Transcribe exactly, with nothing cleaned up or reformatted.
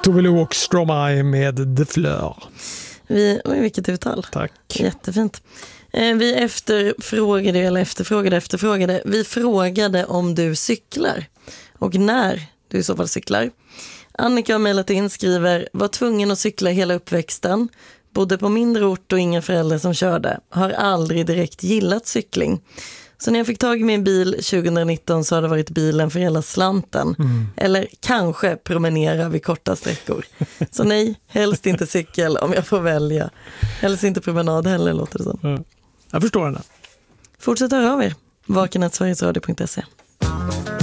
Tove Lo och Stromae med The Fleur. Vi, oj, vilket uttal. Tack. Jättefint. Eh, vi efterfrågade, eller efterfrågade, efterfrågade. Vi frågade om du cyklar och när du i så fall cyklar. Annika har mejlat in, skriver: var tvungen att cykla hela uppväxten. Bodde på mindre ort och inga föräldrar som körde. Har aldrig direkt gillat cykling. Så när jag fick tag i min bil tjugonitton så har det varit bilen för hela slanten. Mm. Eller kanske promenera vid korta sträckor. Så nej, helst inte cykel om jag får välja. Helst inte promenad heller, låter det som. Mm. Jag förstår henne. Fortsätt höra av er. vaken snabel-a sverigesradio punkt se.